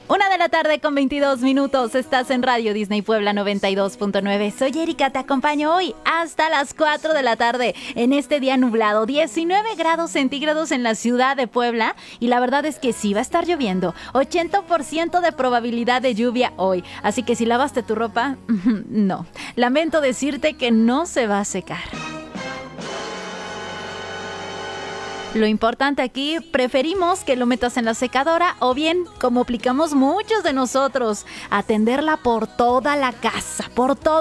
1:22 p.m. Estás en Radio Disney Puebla 92.9. Soy Erika, te acompaño hoy hasta las 4 de la tarde en este día nublado. 19 grados centígrados en la ciudad de Puebla y la verdad es que sí va a estar lloviendo. 80% de probabilidad de lluvia hoy. Así que si lavaste tu ropa, no. Lamento decirte que no se va a secar. Lo importante aquí, preferimos que lo metas en la secadora o bien, como aplicamos muchos de nosotros, atenderla por toda la casa,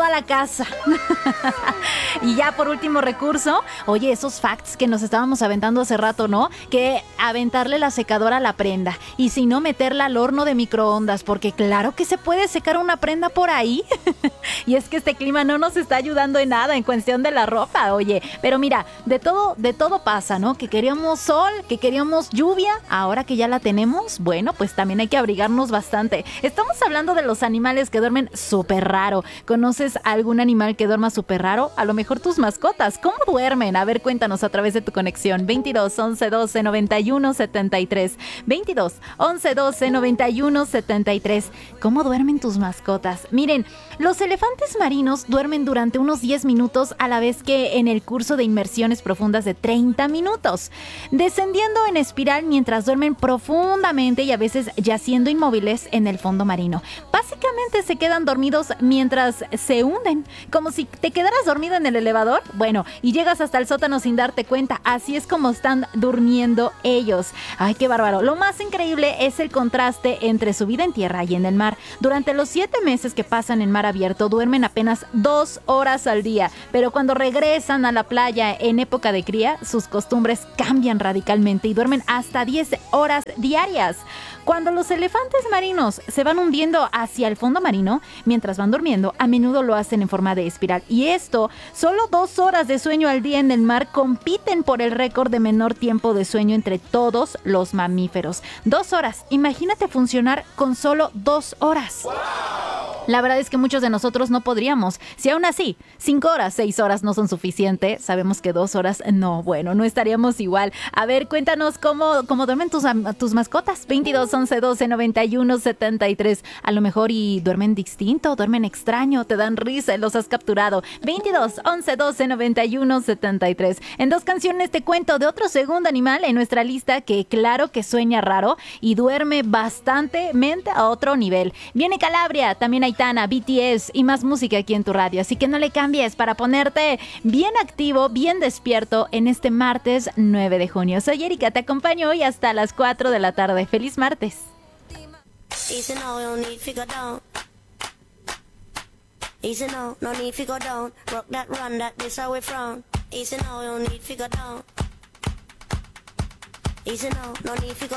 Y ya por último recurso, oye, esos facts que nos estábamos aventando hace rato, ¿no? Que aventarle la secadora a la prenda y si no, meterla al horno de microondas, porque claro que se puede secar una prenda por ahí. Y es que este clima no nos está ayudando en nada en cuestión de la ropa, oye. Pero mira, de todo pasa, ¿no? Que queríamos sol, que queríamos lluvia, ahora que ya la tenemos, bueno, pues también hay que abrigarnos bastante. Estamos hablando de los animales que duermen súper raro. ¿Conoces algún animal que duerma súper raro? A lo mejor tus mascotas. ¿Cómo duermen? A ver, cuéntanos a través de tu conexión. 22 11 12 91 73. 22 11 12 91 73. ¿Cómo duermen tus mascotas? Miren, los elefantes marinos duermen durante unos 10 minutos a la vez que en el curso de inmersiones profundas de 30 minutos. Descendiendo en espiral mientras duermen profundamente y a veces yaciendo inmóviles en el fondo marino. Básicamente se quedan dormidos mientras se hunden, como si te quedaras dormido en el elevador, bueno, y llegas hasta el sótano sin darte cuenta. Así es como están durmiendo ellos. ¡Ay, qué bárbaro! Lo más increíble es el contraste entre su vida en tierra y en el mar. Durante los 7 meses que pasan en mar abierto, duermen apenas 2 horas al día, pero cuando regresan a la playa en época de cría, sus costumbres cambian radicalmente y duermen hasta 10 horas diarias. Cuando los elefantes marinos se van hundiendo hacia el fondo marino, mientras van durmiendo, a menudo lo hacen en forma de espiral. Y esto, solo 2 horas de sueño al día en el mar compiten por el récord de menor tiempo de sueño entre todos los mamíferos. 2 horas. Imagínate funcionar con solo 2 horas. La verdad es que muchos de nosotros no podríamos. Si aún así, 5 horas, 6 horas no son suficientes, sabemos que 2 horas no, bueno, no estaríamos igual. A ver, cuéntanos cómo duermen tus mascotas. 22 11 12 91 73. A lo mejor y duermen distinto, duermen extraño, te dan risa y los has capturado. 22 11 12 91 73. En 2 canciones te cuento de otro segundo animal en nuestra lista que claro que sueña raro y duerme bastantemente a otro nivel. Viene Calabria, también Aitana, BTS y más música aquí en tu radio. Así que no le cambies para ponerte bien activo, bien despierto en este martes 9 de junio. Soy Erika, te acompaño hoy hasta las 4 de la tarde. ¡Feliz martes! Easy now, no need to go down. Easy now, no need to go down. Rock that, run that, this how we frown. Easy now, no need to go down. Easy now, no need to go